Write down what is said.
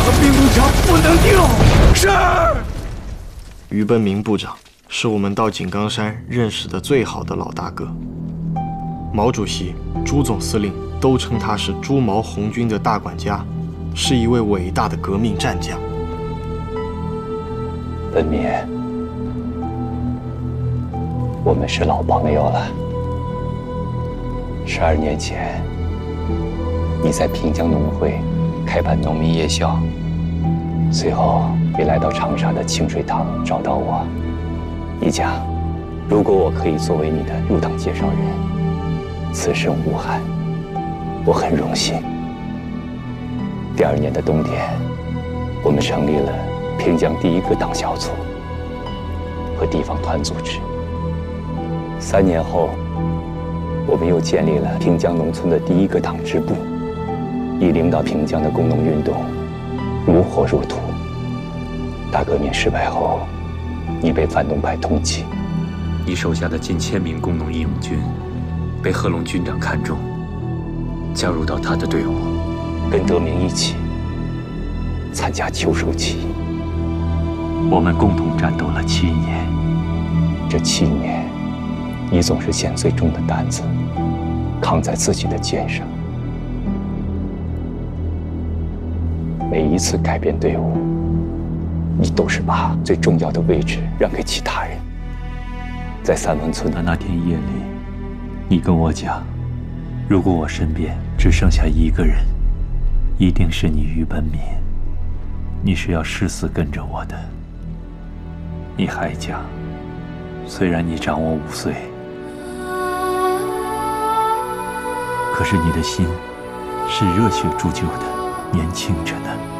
和兵工厂不能丢。是。 于奔明部长是我们到井冈山认识的最好的老大哥。毛主席、朱总司令都称他是朱毛红军的大管家，是一位伟大的革命战将。 奔民，我们是老朋友了。12年前，你在平江农会开办农民夜校，随后也来到长沙的清水塘找到我。你讲，如果我可以作为你的入党介绍人，此生无憾，我很荣幸。第2年的冬天，我们成立了平江第1个党小组和地方团组织。3年后，我们又建立了平江农村的第1个党支部，以领导平江的工农运动如火如荼。大革命失败后，你被反动派通缉，你手下的近1000名工农义勇军被贺龙军长看中，加入到他的队伍，跟德明一起参加秋收起义。我们共同战斗了7年，这7年，你总是嫌最重的担子扛在自己的肩上。每一次改变队伍，你都是把最重要的位置让给其他人。在三文村的那天夜里，你跟我讲，如果我身边只剩下一个人，一定是你于本敏，你是要誓死跟着我的。你还讲，虽然你长我5岁，可是你的心是热血铸就的，年轻着呢。